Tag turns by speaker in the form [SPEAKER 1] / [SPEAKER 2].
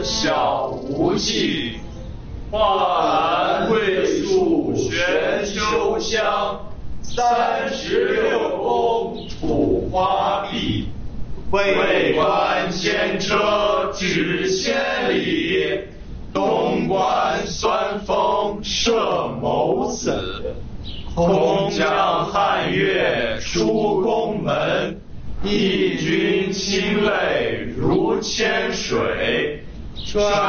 [SPEAKER 1] 小无忌，画兰桂树悬秋香，36宫吐花碧。为官牵车指千里，东关酸风射谋子。空将汉乐出宫门，义军亲泪如千水。